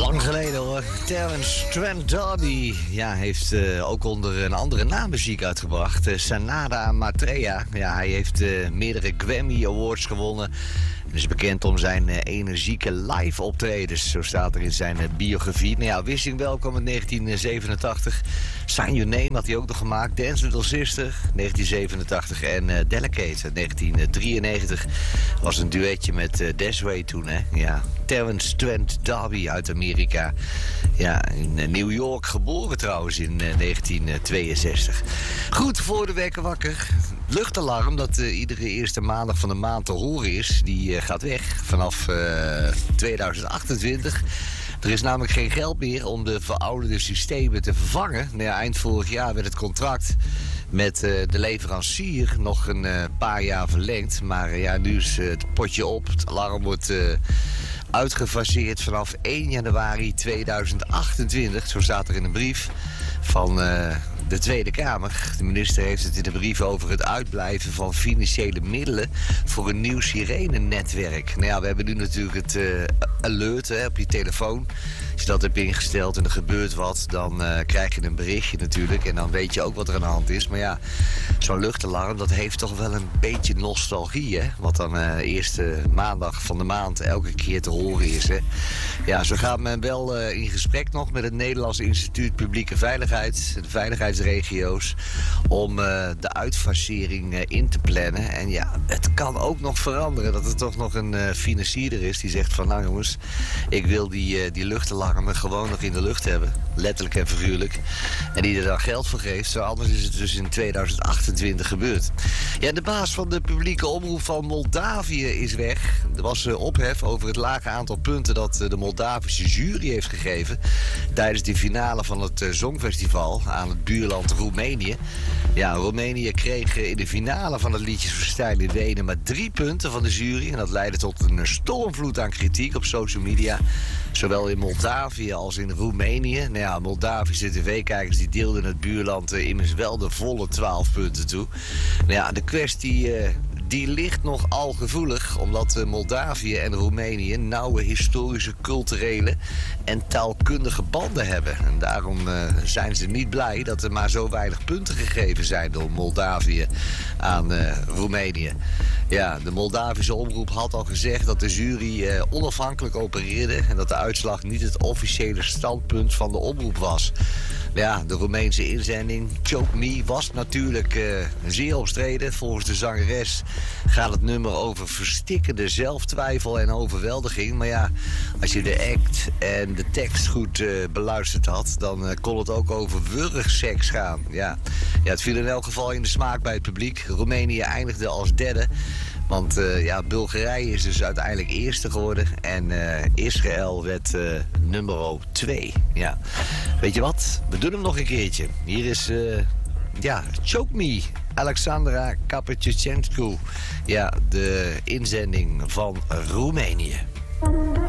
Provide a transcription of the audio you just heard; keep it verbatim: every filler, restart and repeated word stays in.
Lang geleden hoor. Terence Trent D'Arby ja, heeft uh, ook onder een andere naam muziek uitgebracht. Uh, Sanada Maitreya. Ja, hij heeft uh, meerdere Grammy Awards gewonnen. En is bekend om zijn uh, energieke live optredens. Zo staat er in zijn uh, biografie. Nou ja, Wishing Welcome in negentien zevenentachtig. Sign Your Name had hij ook nog gemaakt. Dance Little Sister, negentien zevenentachtig. En uh, Delicate, negentien drieënnegentig. Was een duetje met uh, Desiree toen, hè. Ja, Terence Trent D'Arby uit Amerika. Ja, in uh, New York geboren trouwens in uh, negentien tweeënzestig. Goed, voor de wekker wakker. Luchtalarm dat uh, iedere eerste maandag van de maand te horen is, die uh, gaat weg vanaf uh, tweeduizend achtentwintig. Er is namelijk geen geld meer om de verouderde systemen te vervangen. Nou ja, eind vorig jaar werd het contract met uh, de leverancier nog een uh, paar jaar verlengd. Maar uh, ja, nu is uh, het potje op. Het alarm wordt uh, uitgefaseerd vanaf één januari tweeduizend achtentwintig. Zo staat er in een brief van Uh, de Tweede Kamer. De minister heeft het in de brief over het uitblijven van financiële middelen voor een nieuw sirenennetwerk. Nou ja, we hebben nu natuurlijk het uh, alert hè, op je telefoon. Als je dat hebt ingesteld en er gebeurt wat, dan uh, krijg je een berichtje natuurlijk. En dan weet je ook wat er aan de hand is. Maar ja, zo'n luchtalarm, dat heeft toch wel een beetje nostalgie, hè? Wat dan uh, eerste maandag van de maand elke keer te horen is, hè? Ja, zo gaat men wel uh, in gesprek nog met het Nederlands Instituut Publieke Veiligheid, de veiligheidsregio's, om uh, de uitfasering uh, in te plannen. En ja, het kan ook nog veranderen dat er toch nog een uh, financierder is die zegt van, nou jongens, ik wil die, uh, die luchtalarmen gewoon nog in de lucht hebben. Letterlijk en figuurlijk. En die er dan geld voor geeft. Zo anders is het dus in tweeduizend achtentwintig gebeurd. Ja, de baas van de publieke omroep van Moldavië is weg. Er was uh, ophef over het lage aantal punten dat uh, de Moldavische jury heeft gegeven tijdens de finale van het uh, Songfestival aan het buurland Roemenië. Ja, Roemenië kreeg uh, in de finale van het liedjesfestijn in Wenen maar drie punten van de jury. En dat leidde tot een stormvloed aan kritiek op social media. Zowel in Moldavië als in Roemenië. Nou ja, Moldavische tv-kijkers die deelden het buurland uh, immers wel de volle twaalf punten toe. Nou ja, de kwestie Uh, Die ligt nogal gevoelig, omdat uh, Moldavië en Roemenië nauwe historische, culturele en taalkundige banden hebben. En daarom uh, zijn ze niet blij dat er maar zo weinig punten gegeven zijn door Moldavië aan uh, Roemenië. Ja, de Moldavische omroep had al gezegd dat de jury uh, onafhankelijk opereerde en dat de uitslag niet het officiële standpunt van de omroep was. Ja, de Roemeense inzending Choke Me was natuurlijk uh, zeer omstreden. Volgens de zangeres gaat het nummer over verstikkende zelftwijfel en overweldiging. Maar ja, als je de act en de tekst goed uh, beluisterd had, dan uh, kon het ook over wurgseks gaan. Ja. ja, het viel in elk geval in de smaak bij het publiek. Roemenië eindigde als derde. Want uh, ja, Bulgarije is dus uiteindelijk eerste geworden. En uh, Israël werd uh, nummer twee. Ja. Weet je wat? We doen hem nog een keertje. Hier is Uh, Ja, Choke Me, Alexandra Kapetjevchenko. Ja, de inzending van Roemenië.